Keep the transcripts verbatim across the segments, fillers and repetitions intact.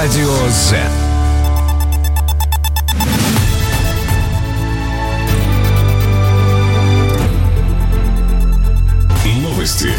Радио Z. Новости.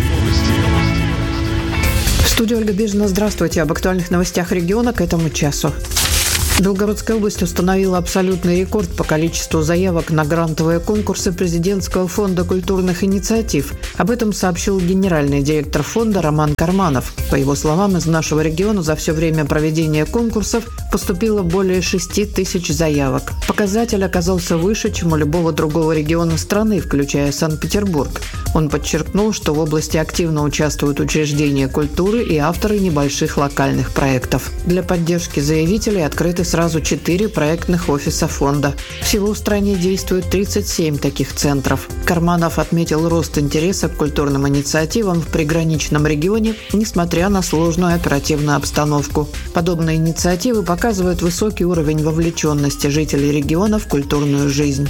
В студии Ольга Бежина. Здравствуйте. Об актуальных новостях региона к этому часу. Белгородская область установила абсолютный рекорд по количеству заявок на грантовые конкурсы Президентского фонда культурных инициатив. Об этом сообщил генеральный директор фонда Роман Карманов. По его словам, из нашего региона за все время проведения конкурсов поступило более шести тысяч заявок. Показатель оказался выше, чем у любого другого региона страны, включая Санкт-Петербург. Он подчеркнул, что в области активно участвуют учреждения культуры и авторы небольших локальных проектов. Для поддержки заявителей открыты сразу четыре проектных офиса фонда. Всего в стране действует тридцать семь таких центров. Карманов отметил рост интереса к культурным инициативам в приграничном регионе, несмотря на сложную оперативную обстановку. Подобные инициативы показывают высокий уровень вовлеченности жителей региона в культурную жизнь.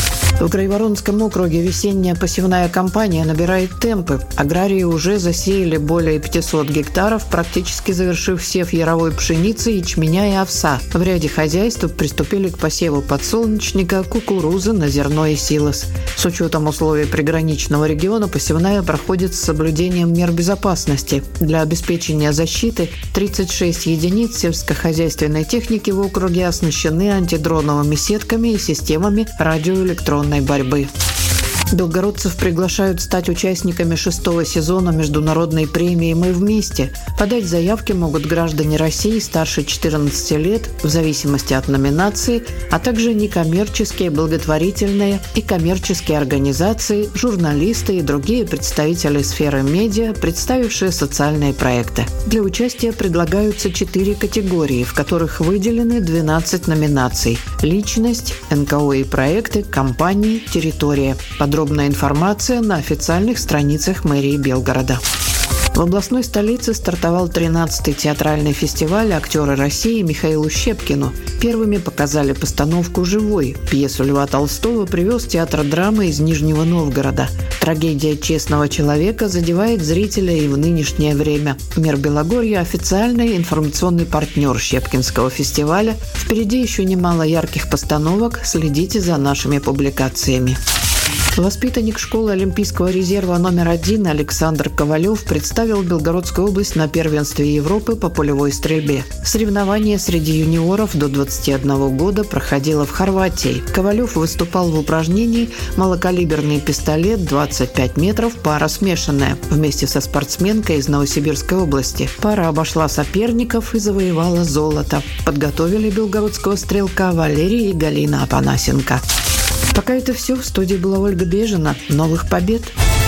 В Грайворонском округе весенняя посевная кампания набирает темпы. Аграрии уже засеяли более пятисот гектаров, практически завершив сев яровой пшеницы, ячменя и овса. В ряде хозяйств приступили к посеву подсолнечника, кукурузы на зерно и силос. С учетом условий приграничного региона посевная проходит с соблюдением мер безопасности. Для обеспечения защиты тридцать шесть единиц сельскохозяйственной техники в округе оснащены антидроновыми сетками и системами радиоэлектронной борьбы. Белгородцев приглашают стать участниками шестого сезона международной премии «Мы вместе». Подать заявки могут граждане России старше четырнадцати лет, в зависимости от номинации, а также некоммерческие, благотворительные и коммерческие организации, журналисты и другие представители сферы медиа, представившие социальные проекты. Для участия предлагаются четыре категории, в которых выделены двенадцать номинаций: личность, эн ка о и проекты, компании, территория. Подробная информация на официальных страницах мэрии Белгорода. В областной столице стартовал тринадцатый театральный фестиваль «Актеры России» Михаилу Щепкину. Первыми показали постановку «Живой». Пьесу Льва Толстого привез театр драмы из Нижнего Новгорода. Трагедия честного человека задевает зрителя и в нынешнее время. Мэр Белогорья – официальный информационный партнер Щепкинского фестиваля. Впереди еще немало ярких постановок. Следите за нашими публикациями. Воспитанник школы Олимпийского резерва номер один Александр Ковалев представил Белгородскую область на первенстве Европы по полевой стрельбе. Соревнование среди юниоров до двадцати одного года проходило в Хорватии. Ковалев выступал в упражнении «Малокалиберный пистолет двадцать пять метров, пара смешанная» вместе со спортсменкой из Новосибирской области. Пара обошла соперников и завоевала золото. Подготовили белгородского стрелка Валерий и Галина Апанасенко. Пока это все. В студии была Ольга Бежина. Новых побед!